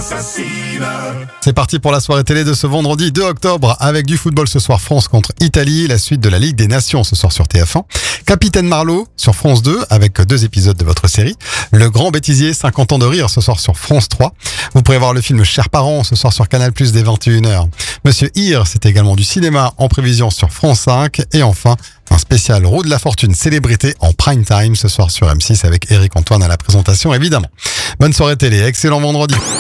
C'est parti pour la soirée télé de ce vendredi 2 octobre avec du football ce soir, France contre Italie, la suite de la Ligue des Nations ce soir sur TF1. Capitaine Marlowe sur France 2 avec 2 épisodes de votre série. Le Grand Bêtisier, 50 ans de rire ce soir sur France 3. Vous pourrez voir le film Chers parents ce soir sur Canal+ dès 21h. Monsieur Hir, c'est également du cinéma en prévision sur France 5. Et enfin, un spécial Roue de la Fortune célébrité en prime time ce soir sur M6 avec Éric Antoine à la présentation évidemment. Bonne soirée télé, excellent vendredi.